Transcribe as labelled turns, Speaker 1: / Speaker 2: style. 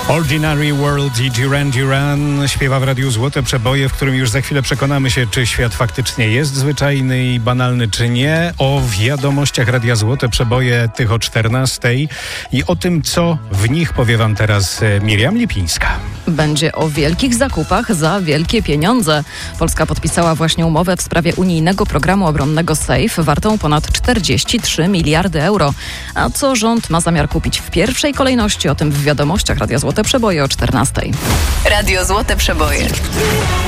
Speaker 1: Ordinary World i Duran Duran śpiewa w Radiu Złote Przeboje, w którym już za chwilę przekonamy się, czy świat faktycznie jest zwyczajny i banalny, czy nie. O wiadomościach Radia Złote Przeboje, tych o 14:00 i o tym, co w nich powie wam teraz Miriam Lipińska.
Speaker 2: Będzie o wielkich zakupach za wielkie pieniądze. Polska podpisała właśnie umowę w sprawie unijnego programu obronnego SAFE wartą ponad 43 miliardy euro. A co rząd ma zamiar kupić w pierwszej kolejności? O tym w wiadomościach Radia Złote Przeboje o 14:00.
Speaker 3: Radio Złote Przeboje.